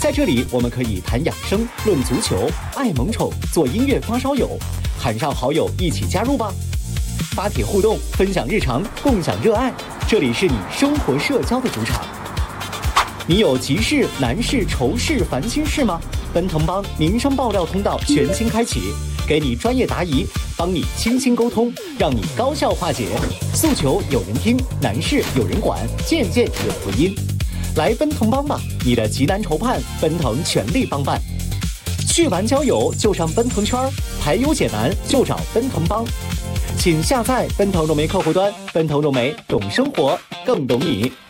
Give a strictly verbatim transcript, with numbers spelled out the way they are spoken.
在这里，我们可以谈养生、论足球、爱萌宠、做音乐、发烧友，喊上好友一起加入吧！发帖互动，分享日常，共享热爱，这里是你生活社交的主场。你有急事、难事、愁事、烦心事吗？奔腾帮民生爆料通道全新开启，给你专业答疑，帮你倾心沟通，让你高效化解。诉求有人听，难事有人管，件件有回音。来奔腾帮吧，你的急难愁盼，奔腾全力帮办。去完交友就上奔腾圈，排忧解难就找奔腾帮。请下载奔腾融媒客户端，奔腾融媒懂生活，更懂你。